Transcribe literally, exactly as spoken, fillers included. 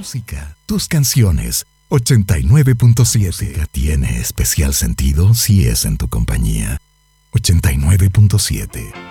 música, tus canciones. ochenta y nueve punto siete tiene especial sentido si es en tu compañía. ochenta y nueve punto siete